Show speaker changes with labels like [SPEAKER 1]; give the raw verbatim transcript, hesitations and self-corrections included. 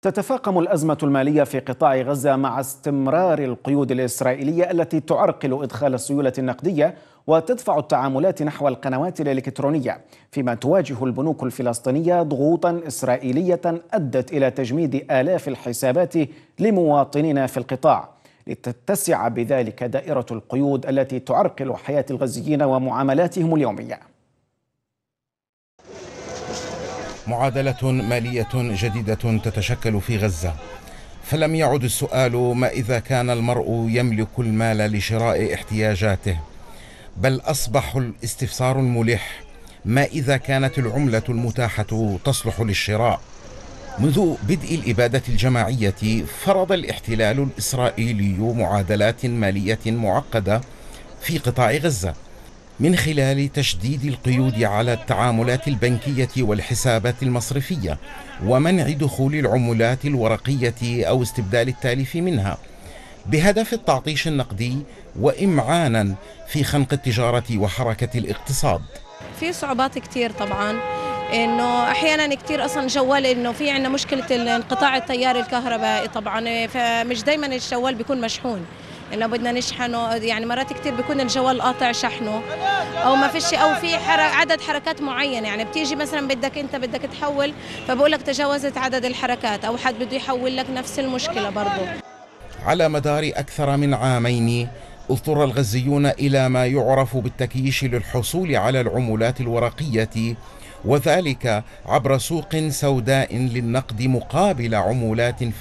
[SPEAKER 1] تتفاقم الأزمة المالية في قطاع غزة مع استمرار القيود الإسرائيلية التي تعرقل إدخال السيولة النقدية وتدفع التعاملات نحو القنوات الإلكترونية، فيما تواجه البنوك الفلسطينية ضغوطا إسرائيلية أدت إلى تجميد آلاف الحسابات لمواطنين في القطاع، لتتسع بذلك دائرة القيود التي تعرقل حياة الغزيين ومعاملاتهم اليومية.
[SPEAKER 2] معادلة مالية جديدة تتشكل في غزة، فلم يعد السؤال ما إذا كان المرء يملك المال لشراء احتياجاته، بل أصبح الاستفسار الملح ما إذا كانت العملة المتاحة تصلح للشراء. منذ بدء الإبادة الجماعية فرض الاحتلال الإسرائيلي معادلات مالية معقدة في قطاع غزة من خلال تشديد القيود على التعاملات البنكية والحسابات المصرفية ومنع دخول العملات الورقية أو استبدال التالف منها، بهدف التعطيش النقدي وإمعانا في خنق التجارة وحركة الاقتصاد.
[SPEAKER 3] في صعوبات كتير طبعا، انه احيانا كتير اصلا جوال انه في عندنا مشكله انقطاع التيار الكهربائي طبعا، فمش دائما الجوال بيكون مشحون، انه بدنا نشحنه، يعني مرات كتير بيكون الجوال قاطع شحنه او ما فيش، او في عدد حركات معينه، يعني بتيجي مثلا بدك انت بدك تحول فبقول لك تجاوزت عدد الحركات، او حد بده يحول لك نفس المشكله برضه.
[SPEAKER 2] على مدار اكثر من عامين اضطر الغزيون الى ما يعرف بالتكييش للحصول على العملات الورقيه، وذلك عبر سوق سوداء للنقد مقابل عملات